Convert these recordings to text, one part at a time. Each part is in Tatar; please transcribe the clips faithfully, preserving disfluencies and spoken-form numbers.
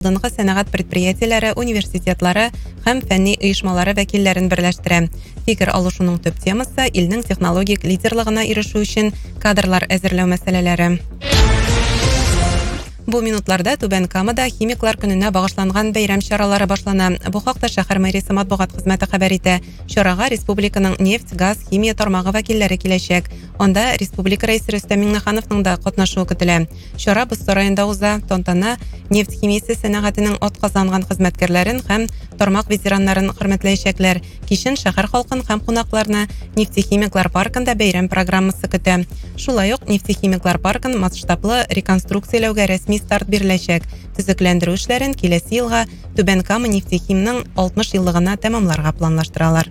алдынгы сәнәгать предприятиеләре, университетлары һәм фәнни оешмалары вәкилләрен берләштерә. Фикер алышуның төп темасы илнең технологик лидерлыгына ирешү өчен кадрлар әзерләү мәсьәләләре. Бу минутларда Түбән Камада химиклар көненә багышланган бәйрәм чаралары башлана. Бу хакта шәһәр мэриясе матбугат хезмәте хәбәр итә. Чарага республиканың нефть, газ, химия тармагы вәкилләре киләчәк. Анда республика рәисе Рөстәм Миңнехановның да катнашуы көтелә. Чара Боз сараенда уза. Тантана нефть химиясе сәнәгатенең атказанган хезмәткәрләрен һәм тармак ветераннарын хөрмәтләячәкләр. Кичен шәһәр халкын һәм кунакларны нефтехимиклар паркында бәйрәм программасы көтә. Шулай ук нефтехимиклар паркын масштаблы реконструкцияләүгә рәсми старт биреләчәк. Төзекләндерү эшләрен киләсе елга Түбән Кама нефтехимның алтмыш еллыгына тәмамларга планлаштыралар.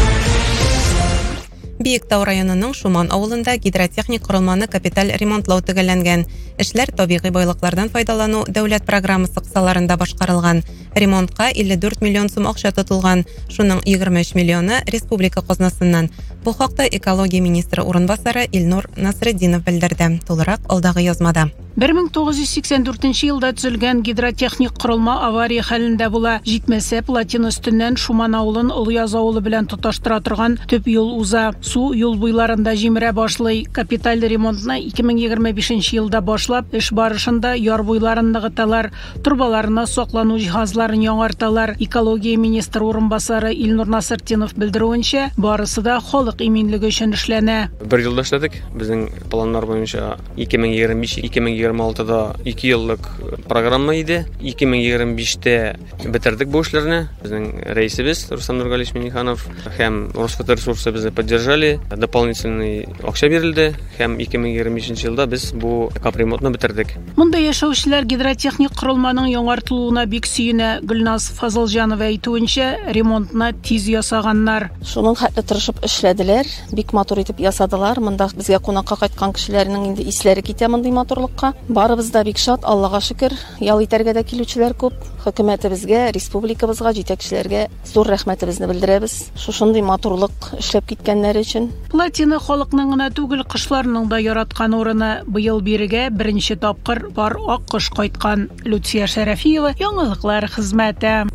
Биектау районының Шуман авылында гидротехник корылманы капиталь ремонтлау төгәлләнгән. Эшләр табигый байлыклардан файдалану дәүләт программасы кысаларында башкарылган. Ремонтка илле дүрт миллион сум акча тотылган. Шуның егерме өч миллионы республика казнасыннан. Бу хакта экология министры урынбасары Илнур Насретдинов белдерде. Тулырак алдагы язмада. бер мең тугыз йөз сиксән дүртенче елда төзелгән гидротехник корылма авария хәлендә була. Җитмәсә, плотина өстеннән Шуман авылын Олыяз авылы белән тоташтыра торган төп юл уза. Су юл буйларында җимерә башлый. Капиталь ремонтны ике мең егерме бишенче елда башлап, эш барышында яр буйларын ныгыталар, турбаларына саклану җиһазларын яңарталар. Экология министры урынбасары Илнур Насретдинов белдерүенчә, барысы да халык иминлеге өчен эшләнә. Бер елда эшләдек. Безнең планнар буенча ике мең егерме биш - ике мең егерме алтыда ике еллык программа иде. ике мең егерме биштә бетердек бу эшләрне. Безнең рәисебез Рустам Нургалиевич Миңнеханов һәм Росфоторесурсы безне поддержали. Дополнительный акча бирелде һәм ике мең егерме бишенче елда без бу капремонтны бетердек. Монда яшәүчеләр гидротехник корылманың яңартылуына бик сөенә. Гөлназ Фазылҗанова әйтүенчә, ремонтны тиз ясаганнар. Шуның хәтле тырышып эшләделәр, бик матур итеп ясадылар. Монда безгә кунакка кайткан кешеләрнең инде исләре китә мондый матурлыкка. Барыбыз да бик шат, Аллага шөкер. Ял итәргә дә килүчеләр күп. Хөкүмәтебезгә, республикабызга, җитәкчеләргә зур рәхмәтебезне белдерәбез. Шушындый матурлык эшләп киткәннәр өчен. Плотина халыкның гына түгел, кышларның да яраткан урыны. Быел бирегә беренче тапкыр бар аккыш кайткан. Люция Шәрәфиева, яңалыклар хезмәте.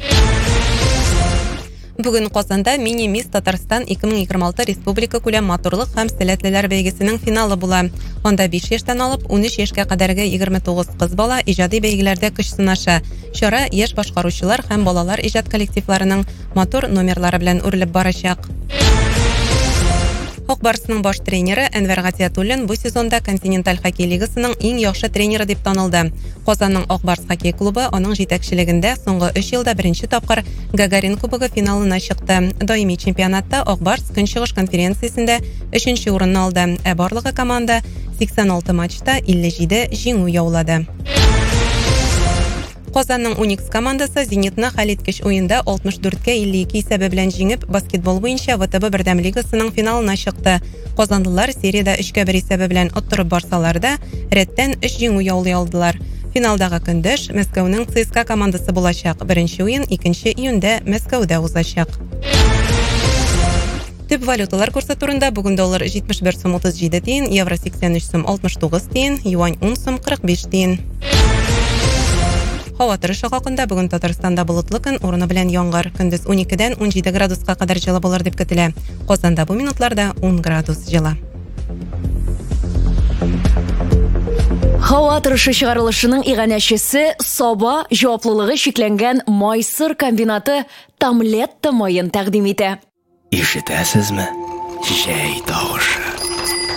Бүген Казанда Мини-Мисс Татарстан ике мең егерме алты республика күләм матурлык һәм сәләтлеләр бәйгесенең финалы була. Анда биш яшьтән алып ун өч яшькә кадәрге егерме тугыз кыз бала иҗади бәйгеләрдә көч сынаша. Чара яшь башкаручылар һәм балалар иҗат коллективларының матур номерлары белән үрелеп барачак. Ак Барсның баш тренеры Әнвәр Гатиятуллин бу сезонда континенталь хоккей лигасының иң яхшы тренеры дип танылды. Казанның Ак Барс хоккей клубы аның җитәкчелегендә соңгы өч елда беренче тапкыр Гагарин кубогы финалына чыкты. Даими чемпионатта Ак Барс Көнчыгыш конференциясендә өченче урынны алды. Ә барлыгы команда сиксән алты матчта илле җиде җиңү яулады. Казанның Уникс командасы Зенитны хәлиткеч уенда алтмыш дүрткә илле ике исәбе белән җиңеп, баскетбол буенча ВТБ Бердәм лигасының финалына чыкты. Казанлылар сериядә өчкә бер исәбе белән оттырып барсалар да, рәттән өч җиңү яулый алдылар. Финалдагы көндәш Мәскәүнең ЦСКА командасы булачак. Беренче уен икенче июньдә Мәскәүдә узачак. Төп валюталар курсы турында бүген доллар җитмеш бер сум утыз җиде тиен, евро сиксән өч сум алтмыш тугыз тиен, юань ун сум кырык биш тиен. Һава торышы хакында бүген Татарстанда болытлы көн, урыны белән яңгыр. Көндез ун икедән ун җиде градуска кадәр җылы булыр дип көтелә. Казанда бу минутларда ун градус җылы. Һава торышы чыгарылышының иганәчесе Саба җаваплылыгы шикләнгән Майсыр комбинаты Тамлетта майын тәкъдим итә. Ишетәсезме? Җәй тавышы.